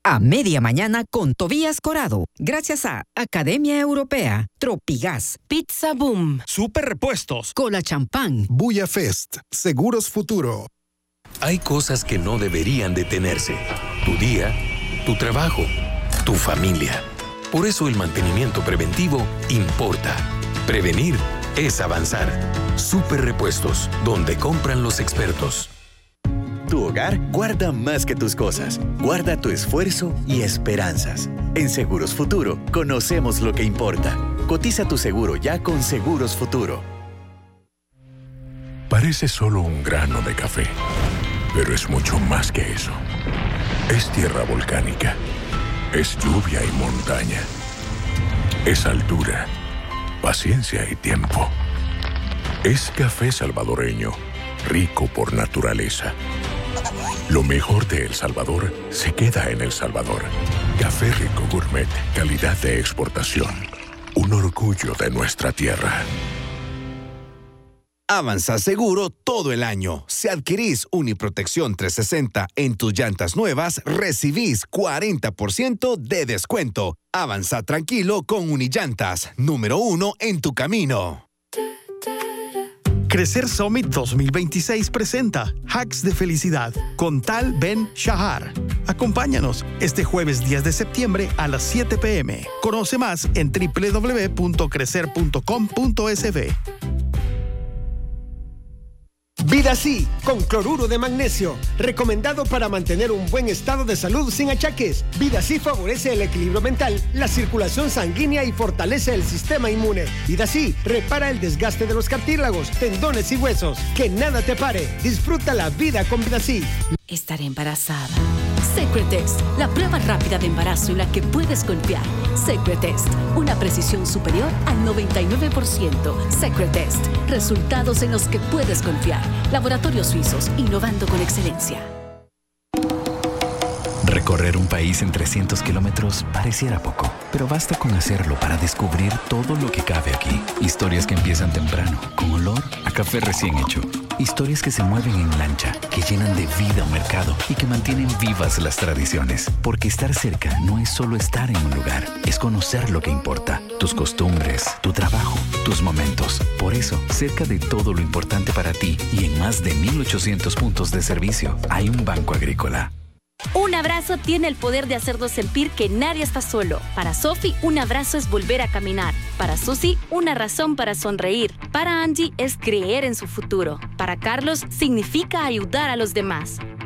A media mañana con Tobías Corado. Gracias a Academia Europea, Tropigas, Pizza Boom, Super Repuestos, Cola Champán, Buya Fest, Seguros Futuro. Hay cosas que no deberían detenerse. Tu día, tu trabajo, tu familia. Por eso el mantenimiento preventivo importa. Prevenir es avanzar. Super Repuestos, donde compran los expertos. Tu hogar guarda más que tus cosas. Guarda tu esfuerzo y esperanzas. En Seguros Futuro, conocemos lo que importa. Cotiza tu seguro ya con Seguros Futuro. Parece solo un grano de café, pero es mucho más que eso. Es tierra volcánica, es lluvia y montaña, es altura, paciencia y tiempo. Es café salvadoreño, rico por naturaleza. Lo mejor de El Salvador se queda en El Salvador. Café Rico Gourmet, calidad de exportación. Un orgullo de nuestra tierra. Avanza seguro todo el año. Si adquirís Uniprotección 360 en tus llantas nuevas, recibís 40% de descuento. Avanza tranquilo con Unillantas, número 1 en tu camino. Crecer Summit 2026 presenta Hacks de Felicidad con Tal Ben Shahar. Acompáñanos este jueves 10 de septiembre a las 7 p.m. Conoce más en www.crecer.com.sb. VidaSí, con cloruro de magnesio, recomendado para mantener un buen estado de salud sin achaques. VidaSí favorece el equilibrio mental, la circulación sanguínea y fortalece el sistema inmune. VidaSí repara el desgaste de los cartílagos, tendones y huesos. Que nada te pare. Disfruta la vida con VidaSí. Estaré embarazada. Secretest, la prueba rápida de embarazo en la que puedes confiar. Secretest, una precisión superior al 99%. Secretest, resultados en los que puedes confiar. Laboratorios Suizos, innovando con excelencia. Recorrer un país en 300 kilómetros pareciera poco, pero basta con hacerlo para descubrir todo lo que cabe aquí. Historias que empiezan temprano, con olor a café recién hecho. Historias que se mueven en lancha, que llenan de vida un mercado y que mantienen vivas las tradiciones. Porque estar cerca no es solo estar en un lugar, es conocer lo que importa. Tus costumbres, tu trabajo, tus momentos. Por eso, cerca de todo lo importante para ti y en más de 1,800 puntos de servicio, hay un Banco Agrícola. Un abrazo tiene el poder de hacernos sentir que nadie está solo. Para Sophie, un abrazo es volver a caminar. Para Susi, una razón para sonreír. Para Angie, es creer en su futuro. Para Carlos, significa ayudar a los demás.